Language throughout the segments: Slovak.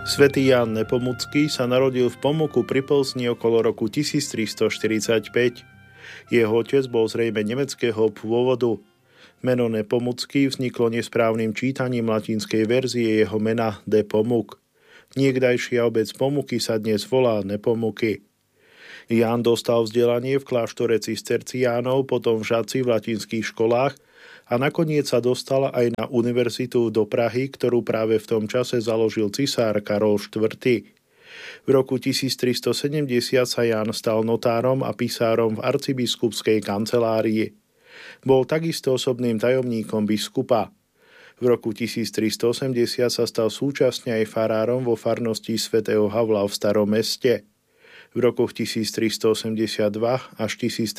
Svätý Ján Nepomucký sa narodil v Pomuku pri Plzni okolo roku 1345. Jeho otec bol zrejme nemeckého pôvodu. Meno Nepomucký vzniklo nesprávnym čítaním latinskej verzie jeho mena Nepomuk. Niekdajšia obec Pomuky sa dnes volá Nepomuky. Ján dostal vzdelanie v kláštore cisterciánov, potom v Žatci v latinských školách a nakoniec sa dostal aj na univerzitu do Prahy, ktorú práve v tom čase založil cisár Karol IV. V roku 1370 sa Ján stal notárom a pisárom v arcibiskupskej kancelárii. Bol takisto osobným tajomníkom biskupa. V roku 1380 sa stal súčasne aj farárom vo farnosti svätého Havla v Starom Meste. V rokoch 1382 až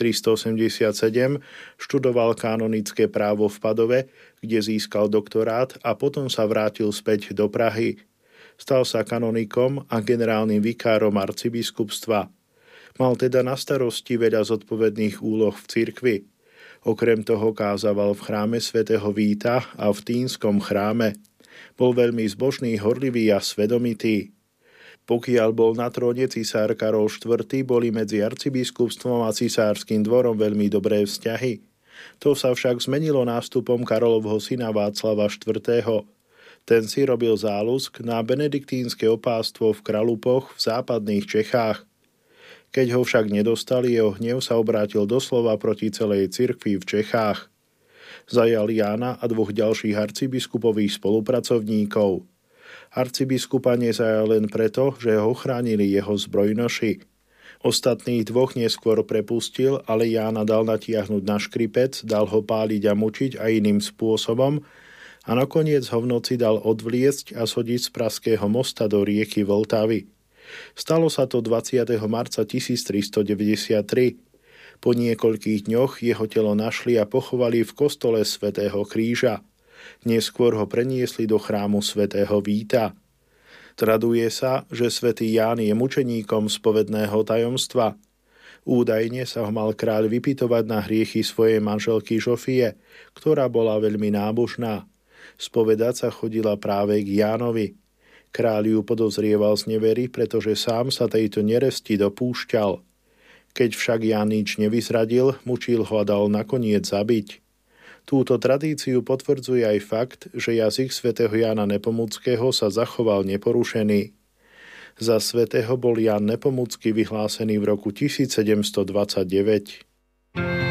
1387 študoval kanonické právo v Padove, kde získal doktorát a potom sa vrátil späť do Prahy. Stal sa kanonikom a generálnym vikárom arcibiskupstva. Mal teda na starosti veľa zodpovedných úloh v cirkvi. Okrem toho kázaval v chráme svätého Víta a v Týnskom chráme. Bol veľmi zbožný, horlivý a svedomitý. Pokiaľ bol na tróne cisár Karol IV, boli medzi arcibiskupstvom a cisárskym dvorom veľmi dobré vzťahy. To sa však zmenilo nástupom Karolovho syna Václava IV. Ten si robil záľusk na benediktínske opástvo v Kralupoch v západných Čechách. Keď ho však nedostali, jeho hnev sa obrátil doslova proti celej cirkvi v Čechách. Zajal Jána a dvoch ďalších arcibiskupových spolupracovníkov. Arcibiskupa nezajal len preto, že ho chránili jeho zbrojnoši. Ostatných dvoch neskôr prepustil, ale Jána dal natiahnuť na škripec, dal ho páliť a mučiť aj iným spôsobom a nakoniec ho v noci dal odvliecť a sodiť z Pražského mosta do rieky Vltavy. Stalo sa to 20. marca 1393. Po niekoľkých dňoch jeho telo našli a pochovali v kostole svätého Kríža. Neskôr ho preniesli do chrámu svätého Víta. Traduje sa, že svätý Ján je mučeníkom spovedného tajomstva. Údajne sa ho mal kráľ vypytovať na hriechy svojej manželky Žofie, ktorá bola veľmi nábožná. Spovedať sa chodila práve k Jánovi. Kráľ ju podozrieval z nevery, pretože sám sa tejto neresti dopúšťal. Keď však Ján nič nevyzradil, mučil ho a dal nakoniec zabiť. Túto tradíciu potvrdzuje aj fakt, že jazyk svätého Jána Nepomuckého sa zachoval neporušený. Za svätého bol Ján Nepomucký vyhlásený v roku 1729.